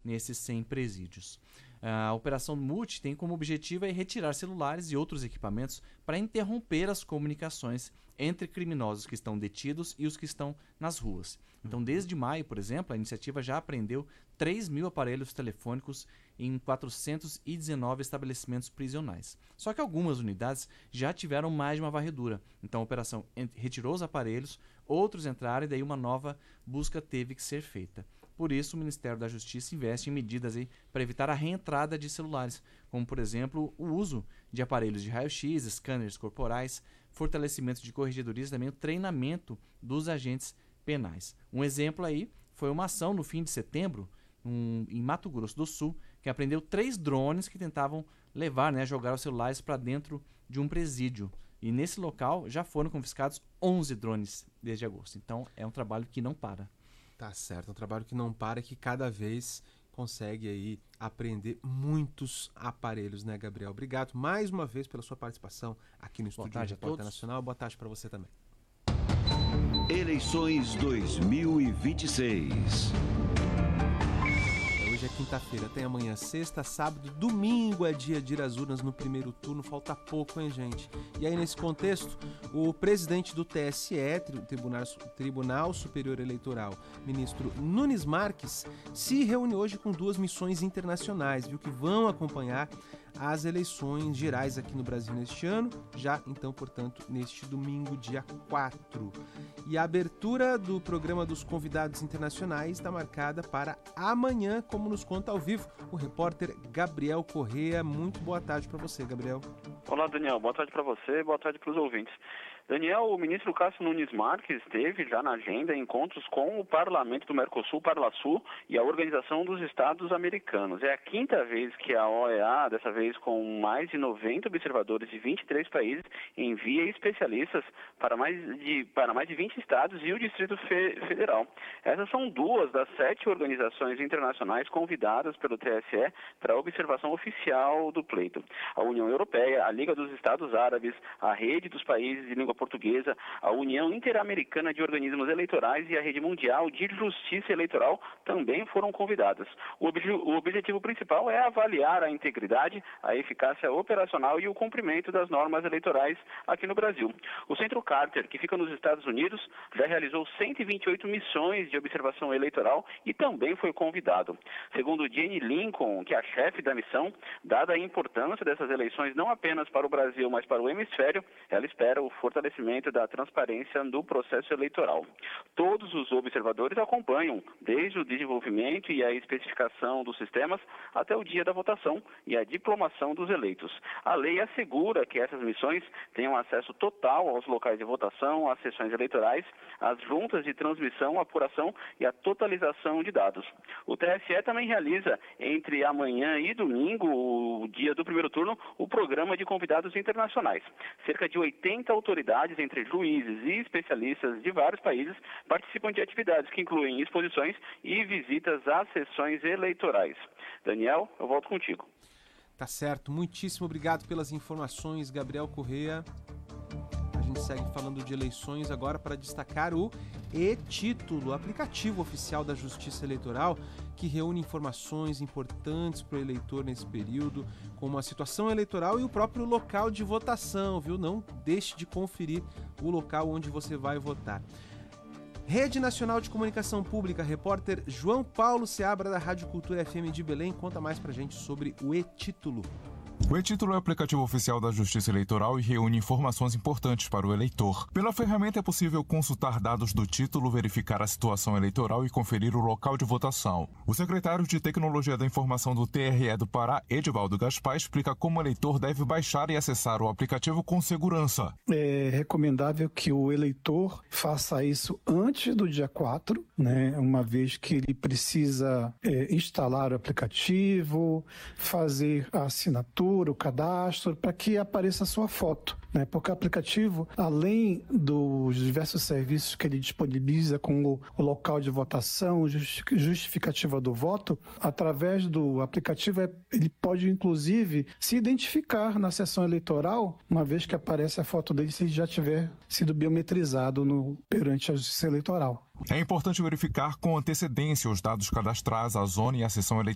nesses 100 presídios. A Operação Multi tem como objetivo retirar celulares e outros equipamentos para interromper as comunicações entre criminosos que estão detidos e os que estão nas ruas. Então, desde maio, por exemplo, a iniciativa já apreendeu 3.000 aparelhos telefônicos em 419 estabelecimentos prisionais. Só que algumas unidades já tiveram mais de uma varredura. Então, a operação retirou os aparelhos, outros entraram e daí uma nova busca teve que ser feita. Por isso, o Ministério da Justiça investe em medidas para evitar a reentrada de celulares, como, por exemplo, o uso de aparelhos de raio-x, scanners corporais, fortalecimento de corregedorias e também o treinamento dos agentes penais. Um exemplo aí foi uma ação no fim de setembro, em Mato Grosso do Sul, que apreendeu 3 drones que tentavam levar, jogar os celulares para dentro de um presídio. E nesse local já foram confiscados 11 drones desde agosto. Então é um trabalho que não para. Tá certo, é um trabalho que não para, que cada vez consegue aí apreender muitos aparelhos, né, Gabriel? Obrigado mais uma vez pela sua participação aqui no Estúdio Repórter Nacional. Boa tarde para você também. Eleições 2026. Hoje é quinta-feira, tem amanhã sexta, sábado, domingo é dia de ir às urnas no primeiro turno, falta pouco, hein, gente? E aí, nesse contexto, o presidente do TSE, Tribunal Superior Eleitoral, ministro Nunes Marques, se reúne hoje com 2 missões internacionais, viu, que vão acompanhar as eleições gerais aqui no Brasil neste ano, já então, portanto, neste domingo, dia 4. E a abertura do programa dos convidados internacionais está marcada para amanhã, como nos conta ao vivo o repórter Gabriel Correa. Muito boa tarde para você, Gabriel. Olá, Daniel. Boa tarde para você, boa tarde para os ouvintes. Daniel, o ministro Cássio Nunes Marques teve já na agenda encontros com o Parlamento do Mercosul, Parlasul, e a Organização dos Estados Americanos. É a 5ª vez que a OEA, dessa vez com mais de 90 observadores de 23 países, envia especialistas para mais de 20 estados e o Distrito Federal. Essas são 2 das 7 organizações internacionais convidadas pelo TSE para a observação oficial do pleito. A União Europeia, a Liga dos Estados Árabes, a Rede dos Países de Língua Portuguesa, a União Interamericana de Organismos Eleitorais e a Rede Mundial de Justiça Eleitoral também foram convidadas. O objetivo principal é avaliar a integridade, a eficácia operacional e o cumprimento das normas eleitorais aqui no Brasil. O Centro Carter, que fica nos Estados Unidos, já realizou 128 missões de observação eleitoral e também foi convidado. Segundo Jenny Lincoln, que é a chefe da missão, dada a importância dessas eleições não apenas para o Brasil, mas para o hemisfério, ela espera o fortalecimento da transparência no processo eleitoral. Todos os observadores acompanham, desde o desenvolvimento e a especificação dos sistemas até o dia da votação e a diplomação dos eleitos. A lei assegura que essas missões tenham acesso total aos locais de votação, às sessões eleitorais, às juntas de transmissão, apuração e a totalização de dados. O TSE também realiza, entre amanhã e domingo, o dia do primeiro turno, o programa de convidados internacionais. Cerca de 80 autoridades, entre juízes e especialistas de vários países, participam de atividades que incluem exposições e visitas às sessões eleitorais. Daniel, eu volto contigo. Tá certo, muitíssimo obrigado pelas informações, Gabriel Correa. A gente segue falando de eleições agora para destacar o e-Título, aplicativo oficial da Justiça Eleitoral, que reúne informações importantes para o eleitor nesse período, como a situação eleitoral e o próprio local de votação, viu? Não deixe de conferir o local onde você vai votar. Rede Nacional de Comunicação Pública, repórter João Paulo Seabra, da Rádio Cultura FM de Belém, conta mais pra gente sobre o e-Título. O e-Título é o aplicativo oficial da Justiça Eleitoral e reúne informações importantes para o eleitor. Pela ferramenta é possível consultar dados do título, verificar a situação eleitoral e conferir o local de votação. O secretário de Tecnologia da Informação do TRE do Pará, Edivaldo Gaspar, explica como o eleitor deve baixar e acessar o aplicativo com segurança. É recomendável que o eleitor faça isso antes do dia 4, uma vez que ele precisa instalar o aplicativo, fazer a assinatura, o cadastro, para que apareça a sua foto. Porque o aplicativo, além dos diversos serviços que ele disponibiliza, como o local de votação, justificativa do voto, através do aplicativo ele pode inclusive se identificar na sessão eleitoral, uma vez que aparece a foto dele se ele já tiver sido biometrizado perante a Justiça Eleitoral. É importante verificar com antecedência os dados cadastrais, a zona e a sessão eleitoral